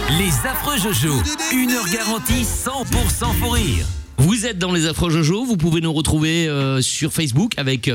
Les affreux Jojo, 1 heure garantie 100% pour rire. Vous êtes dans les affreux Jojo, vous pouvez nous retrouver sur Facebook avec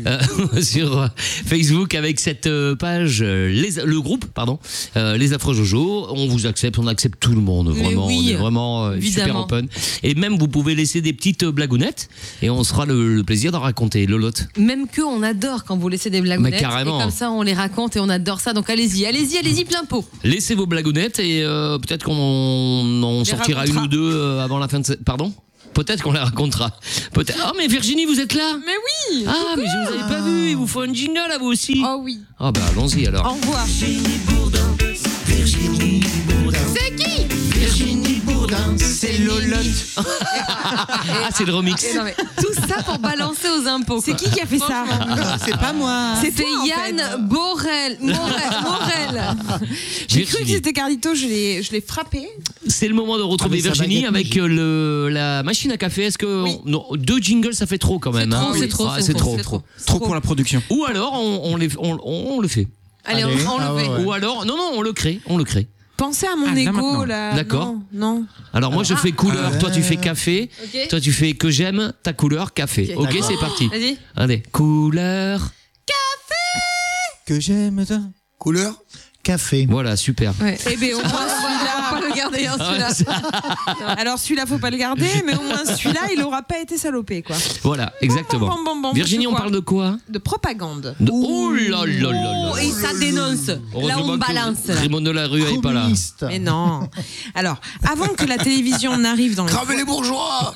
cette page le groupe les affreux Jojo. On vous accepte, on accepte tout le monde vraiment, oui, on est vraiment super open. Et même vous pouvez laisser des petites blagounettes et on sera le plaisir d'en raconter. Lolotte. Même que on adore quand vous laissez des blagounettes. Mais carrément. Et comme ça on les raconte et on adore ça. Donc allez-y plein pot. Laissez vos blagounettes et peut-être qu'on en sortira racontera. une ou deux avant la fin de Pardon ? Peut-être qu'on la racontera. Peut-être. Oh mais Virginie, vous êtes là ? Mais oui. Ah mais je vous avais pas vu. Il vous faut un jingle à vous aussi. Oh oui. Ah bah allons-y alors. Au revoir. C'est qui ? Virginie Bourdin, c'est Lolotte. Ah c'est le remix. Non mais tout ça pour balancer aux impôts. C'est qui a fait ça? C'est pas moi. C'était toi, en Yann fait. Morel. J'ai cru que Virginie. c'était Carlito, je l'ai frappé. C'est le moment de retrouver Ah, mais sa Virginie baguette avec la machine à café. Est-ce que non, 2 jingles ça fait trop quand même. trop, hein. c'est trop, Ah, c'est c'est trop, trop. c'est Trop pour la production. Ou alors on le fait. Allez, on le fait. Ouais. Ou alors non on le crée. Pensez à mon Ah, là, ego maintenant. là. D'accord. Non. Alors moi je fais couleur, toi tu fais café, Ok. toi tu fais que j'aime ta couleur café. Ok. Ok, c'est parti. Vas-y. Allez, couleur. Que j'aime ça. Couleur. Café. Voilà, super. Ouais. Eh ben au moins On va pas le garder hein, celui-là. alors celui-là faut pas le garder, mais au moins celui-là il aura pas été salopé quoi. Voilà, exactement. Bon, Virginie, on quoi parle de quoi? De propagande. Oh là là là là. Oh, et ça dénonce. Là Heureusement on que balance. Raymond de la rue est pas là. Communiste. Mais non. Alors, avant que la télévision n'arrive dans les Cravez les bourgeois.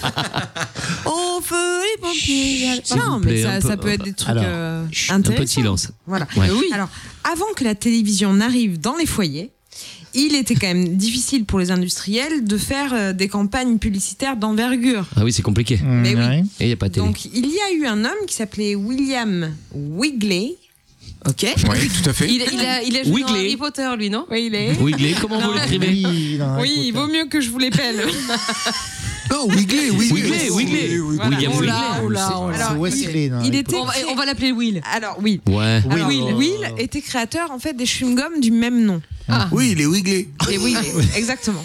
au feu les pompiers. S'il Non, vous plaît, mais un ça peu, peut être des trucs alors, Chut, un peu de intéressants. silence. Voilà. Ouais. Oui. Alors, avant que la télévision n'arrive dans les foyers, il était quand même difficile pour les industriels de faire des campagnes publicitaires d'envergure. Ah oui, c'est compliqué. Mais oui. Ouais. Et il n'y a pas de télé. Donc, il y a eu un homme qui s'appelait William Wigley. Ok. Oui, tout à fait. Il a joué dans Wiggly. Harry Potter lui non? Oui, il est. Wiggly, comment vous l'écrivez? Oui, dans Harry Oui, il vaut Potter. mieux que je vous l'épelle. Non, Wigley. Wigley. Voilà. William Oh là, Wigley. oh là, oh là. C'est Wesley. dans il Harry était. Potter. On va l'appeler Will. Alors, oui. Ouais. Alors, Will. Will était créateur en fait des chewing-gums du même nom. Oui, les Wigley. Et oui, exactement.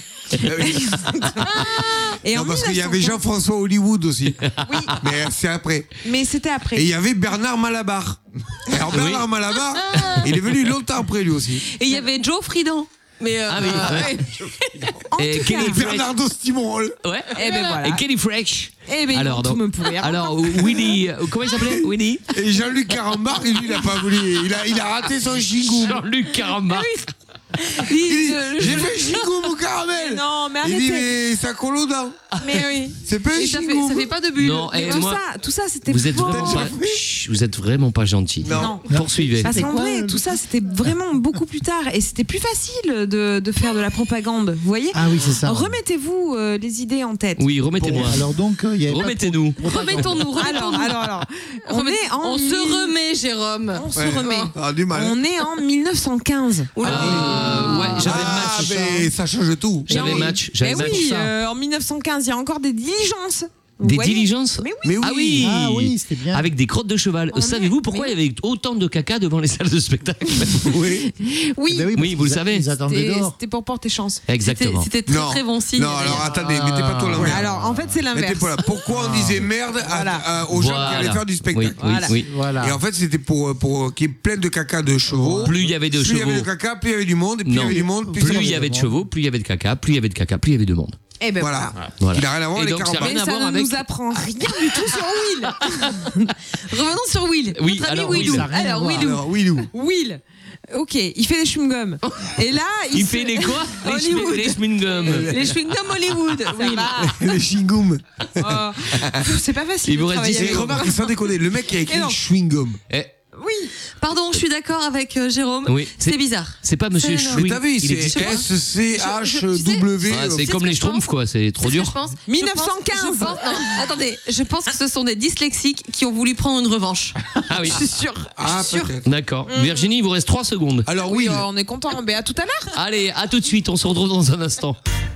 Et en Non, parce qu'il y 1900 avait Jean-François Hollywood aussi. Oui, Mais c'est après. mais c'était Et après. il y avait Bernard Malabar. Alors Bernard Malabar, il est venu longtemps après lui aussi. Et il y avait Joe Fridan. Mais Ah oui. ouais. En Et tout Kelly cas, Fresh. Bernardo Stimol. Ouais. eh ben voilà. Et Kelly Fresh. Eh ben Alors, tout donc- me pourrir. Alors Willy, comment il s'appelait? Willy. Et Jean-Luc Carambar, lui, il a pas voulu. Il a raté son chigou. Jean-Luc Caramba. Il dit, j'ai fait chigou au caramel. Non, mais Il dit, arrêtez. mais ça colle aux dents. Mais oui. C'est pas un Et ça chigou. fait pas de bulle. Non, Mais et tout moi, ça, c'était vous êtes faux. vraiment pas, Chut, vous êtes vraiment pas gentil. Non. Poursuivez. Parce C'est qu'en quoi, vrai, tout ça, c'était vraiment beaucoup plus tard. Et c'était plus facile de faire de la propagande. Vous voyez Ah oui, c'est ça. Remettez-vous les idées en tête. Oui, Bon, remettez-moi. alors donc, il y avait pas Remettez-nous. Remettons-nous. Alors. On est en On se remet, Jérôme. On se Ouais. remet. Ah, du mal. On est en 1915. Ouais, j'avais Ah, match. mais ça change tout. J'avais match. Eh J'avais match. oui, en 1915, il y a encore des diligences. Vous Des voyez diligences. Mais oui. Mais oui. Ah oui. Ah oui, c'était bien. Avec des crottes de cheval. On Savez-vous est- pourquoi mais il y avait autant de caca devant les salles de spectacle? Oui. Oui, Ben Oui, vous le parce savez. Ils attendaient c'était dehors. c'était pour porter chance. Exactement. C'était très Non. très bon signe. Non, alors attendez, mettez pas tout l'envers. Alors, en fait, c'est Mettez l'inverse. pas là. Pourquoi on disait merde aux gens qui allaient faire du spectacle? Oui, oui, oui. Voilà. Et en fait, c'était pour qu'il y ait plein de caca de chevaux. Plus il y avait de Plus il y avait chevaux. de caca, plus il y avait du monde. Et plus il y Non. avait du monde, plus Plus il y avait de chevaux, plus il y avait de caca, plus il y avait de caca, plus il y avait de monde. Eh ben Voilà. Voilà. Il n'a rien à voir Et avec donc, ça a Carambar. rien Mais à ça voir ne avec. nous apprend rien du tout sur Will. Revenons sur Will. Oui, Notre ami alors, Willou. Will. Ça a rien à Alors voir. Willou. Alors, Willou. Will. Ok, il fait des chewing-gums. Et là, Il se- fait les quoi? Hollywood. Les chewing-gums. Les chewing-gums Hollywood. Will. Les chewing-gum. Oh, c'est pas facile. Il vous de reste travailler 10 avec Et secondes. lui. remarque, sans déconner, le mec qui a Et écrit non. chewing-gum. Eh, Oui. Pardon, je suis d'accord avec Jérôme. Oui, C'est bizarre. C'est pas Monsieur C'est- Mais Chewing. t'as vu, Il c'est existe pas. S-C-H-W. Ah, c'est ce comme que les je pense. Schtroumpfs, quoi. C'est trop C'est ce que dur. je pense. 1915. Je pense- non, attendez, je pense que ce sont des dyslexiques qui ont voulu prendre une revanche. Ah oui. Je suis sûre. Ah, Je suis sûre. peut-être. D'accord. Virginie, il vous reste 3 secondes. Alors, Oui, Will. on est content. Mais à tout à l'heure. Allez, à tout de suite. On se retrouve dans un instant.